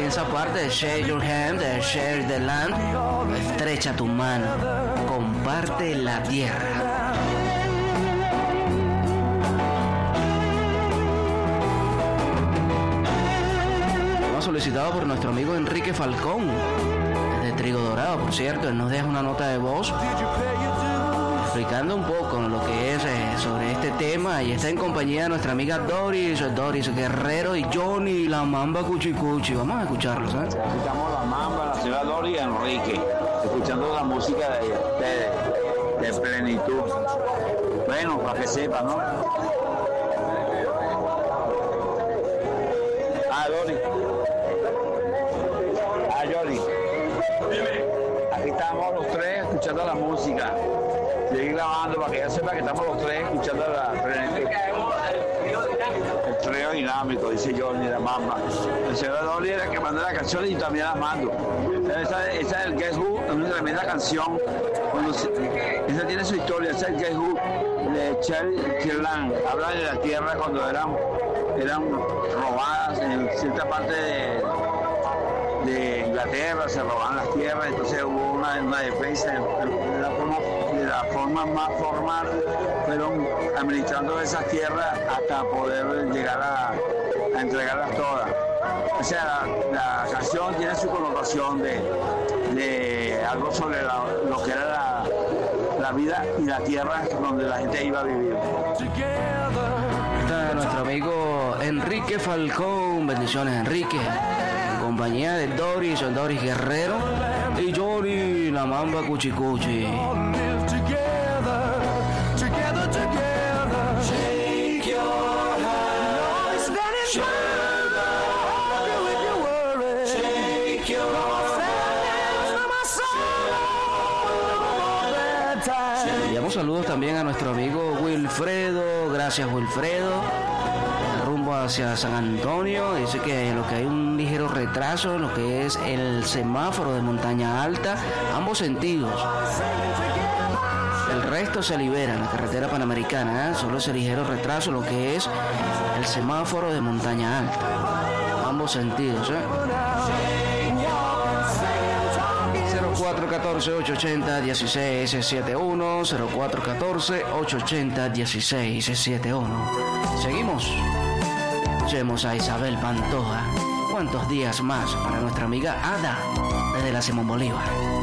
esa parte de Shake Your Hand, de Share the Land, estrecha tu mano, comparte la tierra. Solicitado por nuestro amigo Enrique Falcón, de Trigo Dorado, por cierto. Él nos deja una nota de voz explicando un poco lo que es sobre este tema, y está en compañía de nuestra amiga Doris Guerrero y Johnny La Mamba Cuchicuchi. Vamos a escucharlos, ¿eh? Escuchamos La Mamba, la ciudad Doris y Enrique, escuchando la música de plenitud. Bueno, para que sepan, ¿no? Doris. Johnny. Aquí estamos los tres escuchando la música. Seguir grabando para que ella sepa que estamos los tres escuchando el trío dinámico, dice Johnny La Mamba. El señor Dolly era el que mandó la canción y también la mando. Esa es el Guess Who, es una tremenda canción. Esa tiene su historia, esa es el Guess Who de Charlie Kirlan. Habla de la tierra cuando eran robadas en cierta parte de Inglaterra, se robaban las tierras, entonces hubo una defensa de la forma más formal, fueron administrando esas tierras hasta poder llegar a entregarlas todas. O sea, la canción tiene su connotación de algo sobre lo que era la vida y la tierra donde la gente iba a vivir. Está nuestro amigo Enrique Falcón, bendiciones Enrique, en compañía de Doris Guerrero y Johnny La Mamba Cuchicuchi. Enviamos saludos también a nuestro amigo Wilfredo, gracias Wilfredo, rumbo hacia San Antonio. Dice que lo que hay un ligero retraso en lo que es el semáforo de Montaña Alta, ambos sentidos. El resto se libera en la carretera panamericana, solo ese ligero retraso, lo que es el semáforo de Montaña Alta, ambos sentidos. 0414-880-1671, 0414-880-1671. Seguimos. Escuchemos a Isabel Pantoja. ¿Cuántos días más para nuestra amiga Ada desde la Simón Bolívar?